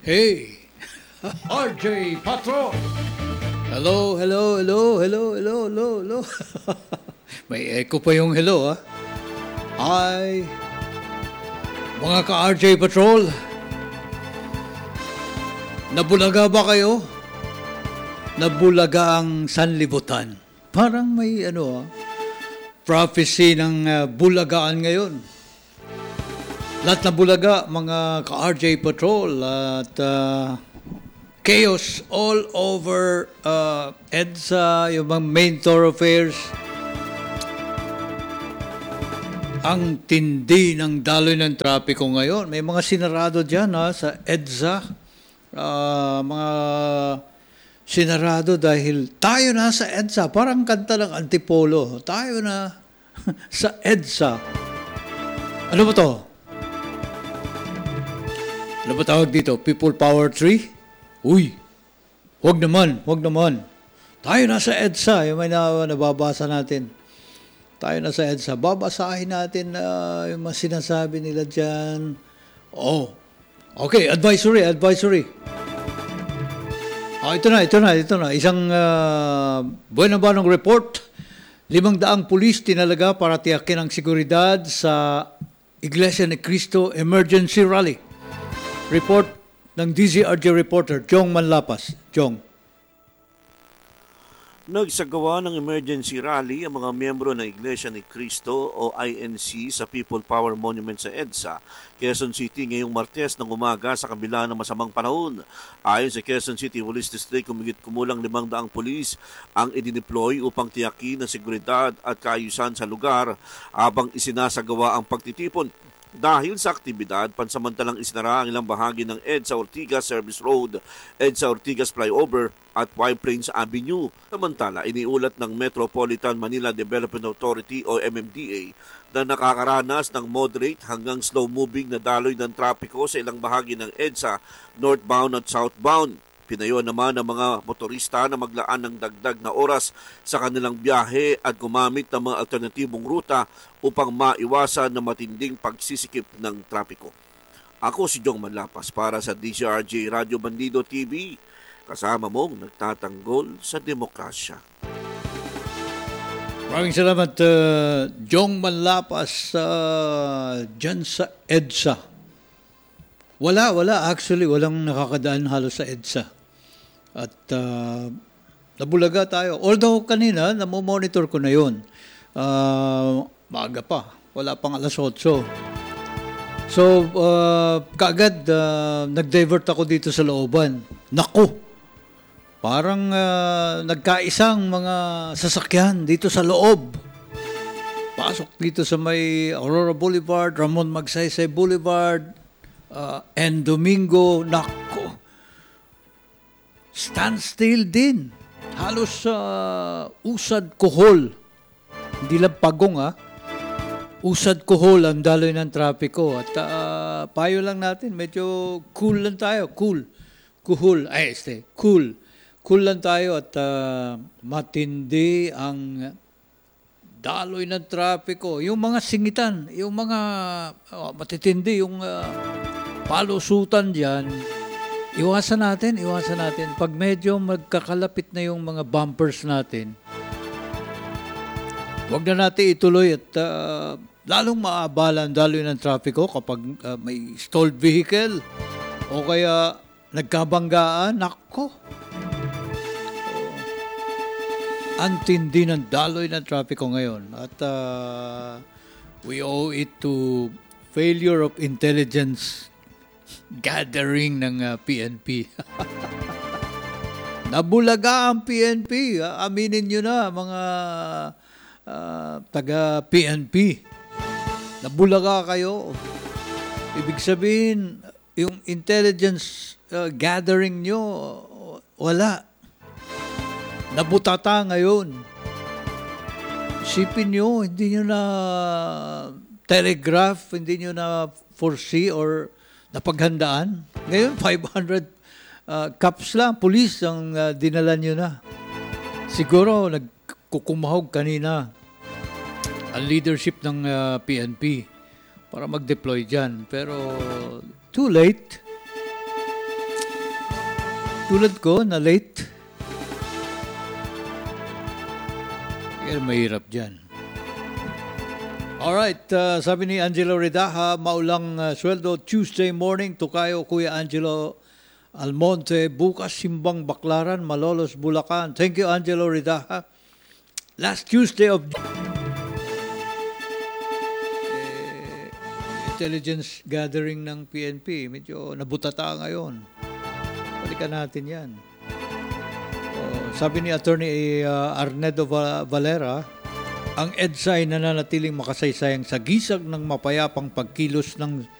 Hey, RJ Patron. Hello, hello, hello, hello, hello, hello, hello. May echo pa yung hello, ah. Hi, mga ka-RJ Patrol. Nabulaga ba kayo? Nabulaga ang sanlibutan. Parang may prophecy ng bulagaan ngayon. Lahat na bulaga, mga ka-RJ Patrol at chaos all over EDSA, yung mga main thoroughfares. Ang tindi ng daloy ng trapiko ngayon. May mga sinarado dyan sa EDSA. Mga sinarado dahil tayo na sa EDSA. Parang kanta ng Antipolo. Tayo na sa EDSA. Ano ba to? Ano ba tawag dito? People Power Tree? Uy, wag naman. Tayo na sa EDSA. Yung may nababasa natin. Tayo na sa EDSA. Babasahin natin yung mga sinasabi nila dyan. Oh, okay, advisory. Ito na. Isang buwan-buwanong report. 500 pulis tinalaga para tiyakin ang seguridad sa Iglesia ni Cristo Emergency Rally. Report ng DZRJ reporter, Jong Manlapas. Jong. Nagsagawa ng emergency rally ang mga miyembro ng Iglesia ni Cristo o INC sa People Power Monument sa EDSA, Quezon City ngayong Martes ng umaga sa kabila ng masamang panahon. Ayon sa Quezon City Police District, kumulang 500 pulis ang idineploy upang tiyakin ang seguridad at kaayusan sa lugar habang isinasagawa ang pagtitipon. Dahil sa aktibidad, pansamantalang isinara ang ilang bahagi ng EDSA Ortigas Service Road, EDSA Ortigas Flyover at White Plains Avenue. Samantala, iniulat ng Metropolitan Manila Development Authority o MMDA na nakakaranas ng moderate hanggang slow-moving na daloy ng trapiko sa ilang bahagi ng EDSA, northbound at southbound. Pinayo naman ng mga motorista na maglaan ng dagdag na oras sa kanilang biyahe at gumamit ng mga alternatibong ruta upang maiwasan na matinding pagsisikip ng trapiko. Ako si Jong Manlapas para sa DZRJ Radio Bandido TV, kasama mong nagtatanggol sa demokrasya. Maraming salamat, Jong Manlapas dyan sa EDSA. Actually, walang nakakadaan halos sa EDSA. At nabulaga tayo. Although kanina, namomonitor ko na yun. Maaga pa. Wala pang alas 8. So, kaagad, nag-divert ako dito sa looban. Naku! Parang nagkaisang mga sasakyan dito sa loob. Pasok dito sa may Aurora Boulevard, Ramon Magsaysay Boulevard, and Domingo. Naku! Standstill din. Halos usad kuhol. Hindi lang pagong Usad kuhol ang daloy ng trapiko. At payo lang natin, medyo cool lang tayo. Cool lang tayo at matindi ang daloy ng trapiko. Yung mga singitan, yung mga matitindi, yung palusutan dyan, Iwasan natin. Pag medyo magkakalapit na yung mga bumpers natin, huwag na natin ituloy at lalong maabala ang daloy ng trapiko kapag may stalled vehicle o kaya nagkabanggaan. Nako! Ang tindi ng daloy ng trapiko ngayon. At we owe it to failure of intelligence gathering ng PNP. Nabulaga ang PNP. Aminin nyo na, mga taga-PNP. Nabulaga kayo. Ibig sabihin, yung intelligence gathering nyo, wala. Nabutata ngayon. Isipin nyo, hindi nyo na telegraph, hindi nyo na foresee or napaghandaan. Ngayon, 500 cops lang, police ang dinala nyo na. Siguro, nagkukumahog kanina ang leadership ng PNP para mag-deploy dyan. Pero, too late. tulad ko na late. Kaya mahirap dyan. Alright, sabi ni Angelo Redaha, maulang sweldo Tuesday morning, Tukayo, Kuya Angelo Almonte, bukas Simbang Baklaran, Malolos, Bulacan. Thank you, Angelo Redaha. Last Tuesday of intelligence gathering ng PNP, medyo nabutata ngayon. Balikan natin yan. Sabi ni Attorney Arnedo Valera, ang EDSA ay nananatiling makasaysayang sa gisag ng mapayapang pagkilos ng